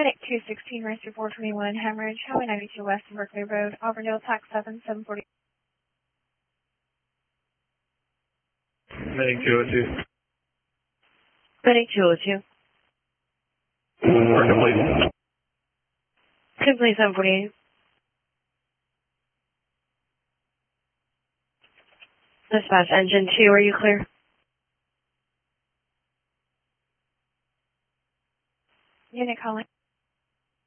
Medic 216, Racer 421, Hemorrhage, Highway 92 West and Berkeley Road, Auburndale, TAC 740. Medic 202. Medic 202. Work complete. Complete 748. Dispatch engine 2, are you clear?